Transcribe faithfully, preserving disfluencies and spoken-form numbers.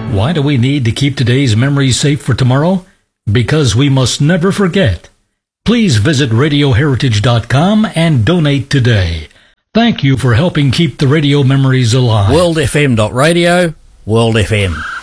Why do we need to keep today's memories safe for tomorrow? Because we must never forget. Please visit radio heritage dot com and donate today. Thank you for helping keep the radio memories alive. world f m dot radio, World F M.